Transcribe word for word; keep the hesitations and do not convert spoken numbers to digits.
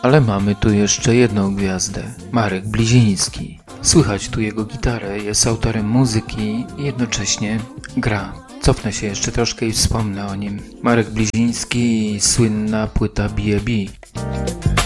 Ale mamy tu jeszcze jedną gwiazdę, Marek Bliziński. Słychać tu jego gitarę, jest autorem muzyki i jednocześnie gra. Cofnę się jeszcze troszkę i wspomnę o nim. Marek Bliziński i słynna płyta B A B.